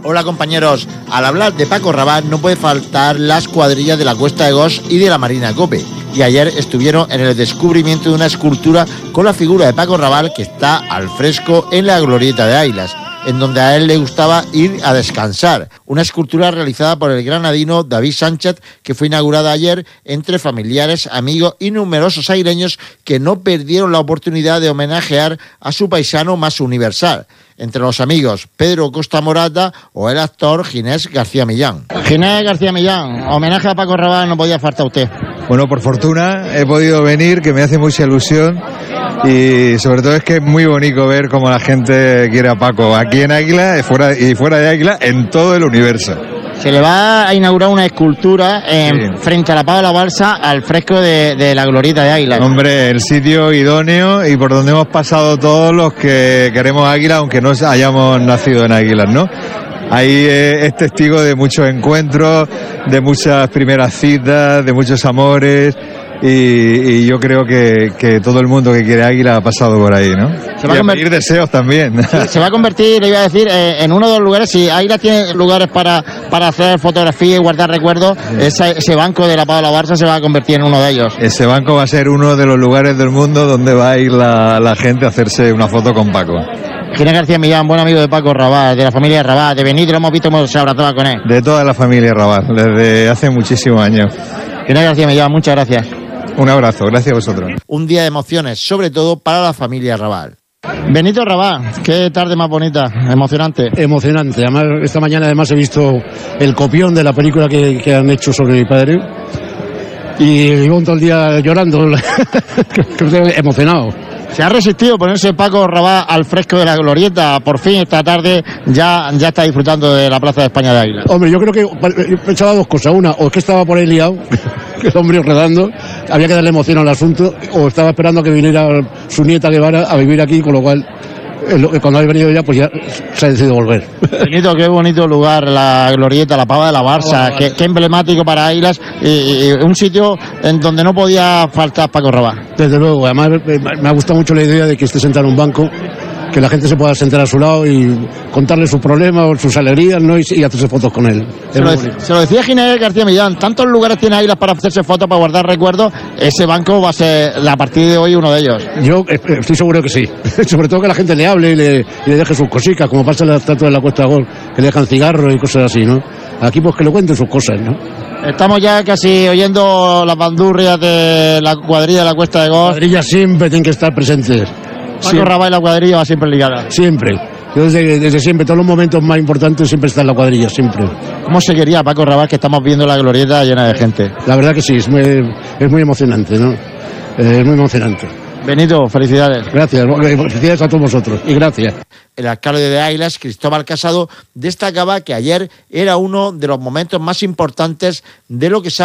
Hola compañeros, al hablar de Paco Rabanne no puede faltar las cuadrillas de la Cuesta de Gos y de la Marina Cope. Y ayer estuvieron en el descubrimiento de una escultura con la figura de Paco Rabanne que está al fresco en la glorieta de Águilas, en donde a él le gustaba ir a descansar. Una escultura realizada por el granadino David Sánchez, que fue inaugurada ayer entre familiares, amigos y numerosos aireños que no perdieron la oportunidad de homenajear a su paisano más universal. Entre los amigos, Pedro Costa Morata o el actor Ginés García Millán. Ginés García Millán, homenaje a Paco Rabanne, no podía faltar usted. Bueno, por fortuna he podido venir, que me hace mucha ilusión, y sobre todo es que es muy bonito ver cómo la gente quiere a Paco, aquí en Águila y fuera de Águila, en todo el universo. Se le va a inaugurar una escultura frente a la Pava de la Balsa, al fresco de la glorieta de Águila. Hombre, el sitio idóneo y por donde hemos pasado todos los que queremos Águila, aunque no hayamos nacido en Águilas, ¿no? Ahí es testigo de muchos encuentros, de muchas primeras citas, de muchos amores, y yo creo que todo el mundo que quiere Águila ha pasado por ahí, ¿no? Se va a convertir deseos también. Sí, se va a convertir, le iba a decir, en uno de los lugares, si Águila tiene lugares para hacer fotografía y guardar recuerdos, ese banco de la Pava de la Balsa se va a convertir en uno de ellos. Ese banco va a ser uno de los lugares del mundo donde va a ir la gente a hacerse una foto con Paco. Ginés García Millán, buen amigo de Paco Rabanne, de la familia Rabanne, de Benito, lo hemos visto cómo se abrazaba con él. De toda la familia Rabanne, desde hace muchísimos años. Ginés García Millán, muchas gracias. Un abrazo, gracias a vosotros. Un día de emociones, sobre todo para la familia Rabanne. Benito Rabanne, qué tarde más bonita, emocionante. Emocionante, además esta mañana he visto el copión de la película que han hecho sobre mi padre y llevo todo el día llorando, emocionado. Se ha resistido ponerse Paco Rabanne al fresco de la glorieta. Por fin esta tarde ya está disfrutando de la Plaza de España de Águila. Hombre, yo creo que he pensado dos cosas. Una, o es que estaba por ahí liado, que el hombre redando, había que darle emoción al asunto, o estaba esperando a que viniera su nieta Guevara a vivir aquí, con lo cual cuando ha venido ya, pues ya se ha decidido volver. Benito, qué bonito lugar, la glorieta, la Pava de la Balsa, qué emblemático para Águilas, y un sitio en donde no podía faltar Paco Rabanne. Desde luego, además me ha gustado mucho la idea de que esté sentado en un banco, que la gente se pueda sentar a su lado y contarle sus problemas o sus alegrías, ¿no? y hacerse fotos con él. Se lo decía Ginés García Millán, tantos lugares tiene Águilas para hacerse fotos, para guardar recuerdos, ese banco va a ser a partir de hoy uno de ellos. Yo estoy seguro que sí, sobre todo que la gente le hable y le deje sus cositas, como pasa en la estatua de la Cuesta de Gol, que le dejan cigarros y cosas así, ¿no? Aquí pues que le cuenten sus cosas, ¿no? Estamos ya casi oyendo las bandurrias de la cuadrilla de la Cuesta de Gos. Las cuadrillas siempre tienen que estar presentes. Paco Rabanne y la cuadrilla va siempre ligada. Siempre. Yo desde siempre, todos los momentos más importantes siempre está en la cuadrilla, siempre. ¿Cómo se quería Paco Rabanne que estamos viendo la glorieta llena de gente? La verdad que sí, es muy emocionante, ¿no? Es muy emocionante. Benito, felicidades. Gracias, felicidades a todos vosotros y gracias. El alcalde de Águilas, Cristóbal Casado, destacaba que ayer era uno de los momentos más importantes de lo que se